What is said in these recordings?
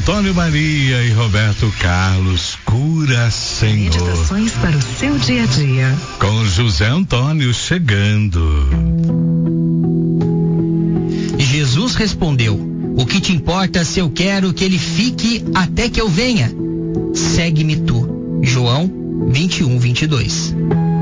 Antônio Maria e Roberto Carlos, Cura, Senhor. Meditações para o seu dia a dia. Com José Antônio chegando. Jesus respondeu: o que te importa se eu quero que ele fique até que eu venha? Segue-me tu. João 21:22.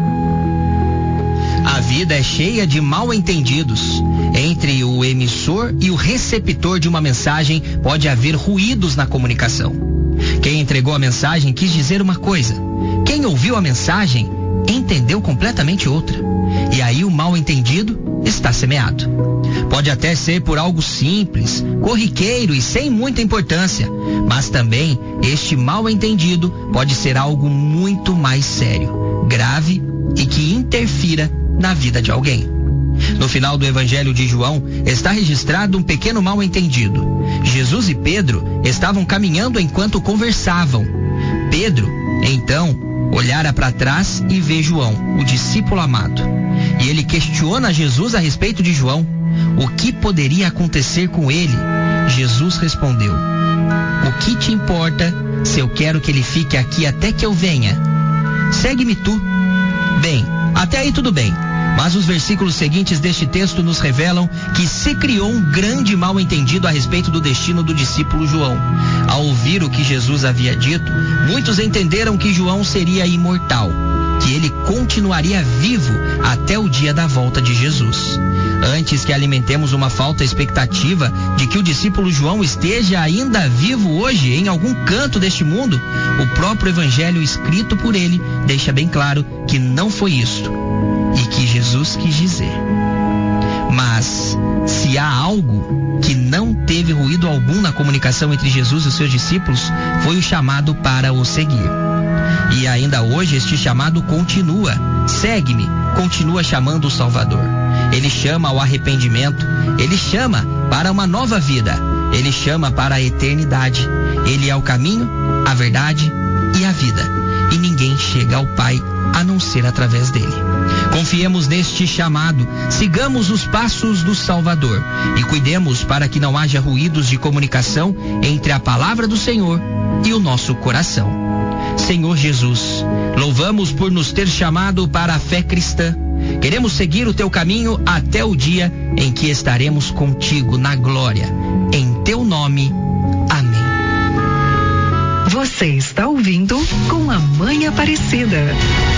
A vida é cheia de mal-entendidos. Entre o emissor e o receptor de uma mensagem pode haver ruídos na comunicação. Quem entregou a mensagem quis dizer uma coisa. Quem ouviu a mensagem entendeu completamente outra. E aí o mal-entendido está semeado. Pode até ser por algo simples, corriqueiro e sem muita importância, mas também este mal-entendido pode ser algo muito mais sério, grave e que interfira na vida de alguém. No final do Evangelho de João está registrado um pequeno mal-entendido. Jesus e Pedro estavam caminhando enquanto conversavam. Pedro, então, olhara para trás e vê João, o discípulo amado. E ele questiona Jesus a respeito de João. O que poderia acontecer com ele? Jesus respondeu: o que te importa se eu quero que ele fique aqui até que eu venha? Segue-me tu. Bem, até aí tudo bem. Mas os versículos seguintes deste texto nos revelam que se criou um grande mal-entendido a respeito do destino do discípulo João. Ao ouvir o que Jesus havia dito, muitos entenderam que João seria imortal, que ele continuaria vivo até o dia da volta de Jesus. Antes que alimentemos uma falsa expectativa de que o discípulo João esteja ainda vivo hoje em algum canto deste mundo, o próprio evangelho escrito por ele deixa bem claro que não foi isto e que Jesus quis dizer. Mas se há algo que não teve ruído algum na comunicação entre Jesus e os seus discípulos, foi o chamado para o seguir. E ainda hoje este chamado continua. Segue-me, continua chamando o Salvador. Ele chama ao arrependimento, ele chama para uma nova vida, ele chama para a eternidade. Ele é o caminho, a verdade e a vida. E ninguém chega ao Pai a não ser através dele. Confiemos neste chamado, sigamos os passos do Salvador e cuidemos para que não haja ruídos de comunicação entre a palavra do Senhor e o nosso coração. Senhor Jesus, louvamos por nos ter chamado para a fé cristã. Queremos seguir o teu caminho até o dia em que estaremos contigo na glória. Em teu nome, amém. Você está ouvindo Com a Mãe Aparecida.